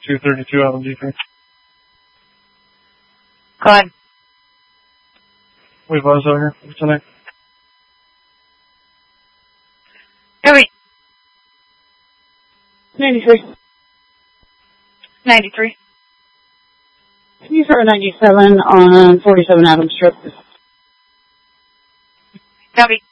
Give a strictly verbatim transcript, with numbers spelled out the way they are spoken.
two thirty-two out on G three. Go ahead. We buzz over here tonight. Copy. ninety-three. ninety-three. Can you start ninety-seven on forty-seven Adams Strip? Copy.